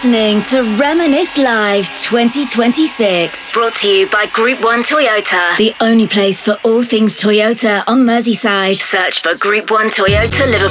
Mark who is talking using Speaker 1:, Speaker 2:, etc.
Speaker 1: listening to Reminisce Live 2026. Brought to you by Group 1 Toyota. The only place for all things Toyota on Merseyside. Search for Group 1 Toyota Liverpool.